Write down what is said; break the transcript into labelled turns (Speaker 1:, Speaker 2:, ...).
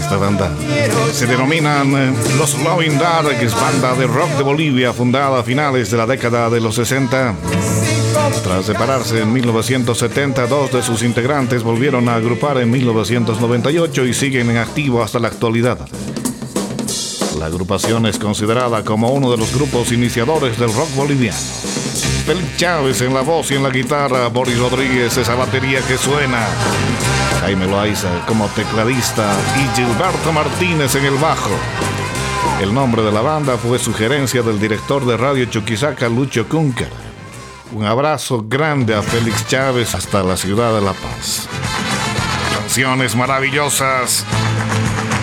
Speaker 1: esta banda. Se denominan Los Loving Dogs, banda de rock de Bolivia fundada a finales de la década de los 60. Tras separarse en 1970, dos de sus integrantes volvieron a agrupar en 1998 y siguen en activo hasta la actualidad. La agrupación es considerada como uno de los grupos iniciadores del rock boliviano. Félix Chávez en la voz y en la guitarra, Boris Rodríguez esa batería que suena, Jaime Loaiza como tecladista y Gilberto Martínez en el bajo. El nombre de la banda fue sugerencia del director de Radio Chuquisaca, Lucho Cuncar. Un abrazo grande a Félix Chávez hasta la ciudad de La Paz. Canciones maravillosas